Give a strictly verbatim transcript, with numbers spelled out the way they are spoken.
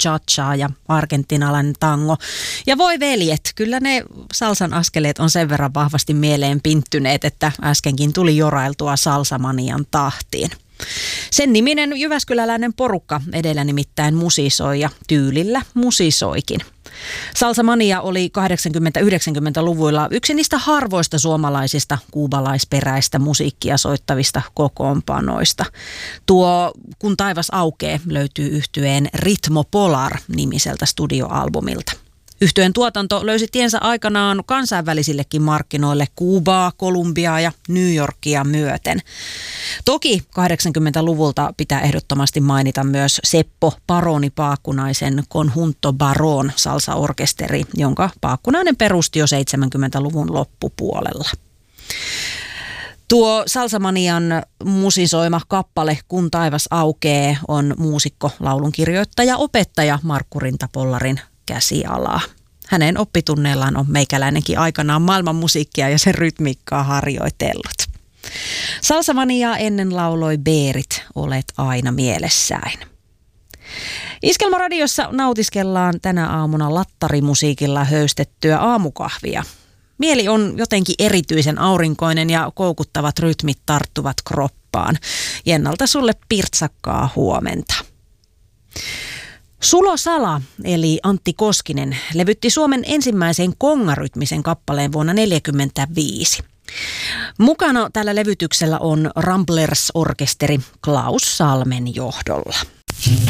cha-cha ja argentinalainen tango. Ja voi veljet, kyllä ne salsan askeleet on sen verran vahvasti mieleen pinttyneet, että äskenkin tuli jorailtua salsamanian tahtiin. Sen niminen jyväskyläläinen porukka edellä nimittäin musisoi ja tyylillä musisoikin. Salsamania oli kahdeksankymmentä-yhdeksänkymmentäluvuilla yksi niistä harvoista suomalaisista kuubalaisperäistä musiikkia soittavista kokoonpanoista. Tuo Kun taivas aukee löytyy yhtyeen Ritmo Polar -nimiseltä studioalbumilta. Yhtyeen tuotanto löysi tiensä aikanaan kansainvälisillekin markkinoille Kuubaa, Kolumbiaa ja New Yorkia myöten. Toki kahdeksankymmentäluvulta pitää ehdottomasti mainita myös Seppo Paroni Paakkunaisen Conjunto Baron salsaorkesteri, jonka Paakkunainen perusti jo seitsemänkymmentäluvun loppupuolella. Tuo Salsamanian musisoima kappale Kun taivas aukee on muusikko, laulunkirjoittaja, opettaja Markku Rintapollarin käsialaa. Hänen oppitunneillaan on meikäläinenkin aikanaan maailman musiikkia ja sen rytmiikkaa harjoitellut. Salsamaniaa ennen lauloi Beerit, Olet aina mielessäin. Iskelmaradiossa nautiskellaan tänä aamuna lattarimusiikilla höystettyä aamukahvia. Mieli on jotenkin erityisen aurinkoinen ja koukuttavat rytmit tarttuvat kroppaan. Jennalta sulle pirtsakkaa huomenta. Sulo Sala eli Antti Koskinen levytti Suomen ensimmäisen kongarytmisen kappaleen vuonna tuhatyhdeksänsataaneljäkymmentäviisi. Mukana tällä levytyksellä on Ramblers-orkesteri Klaus Salmen johdolla.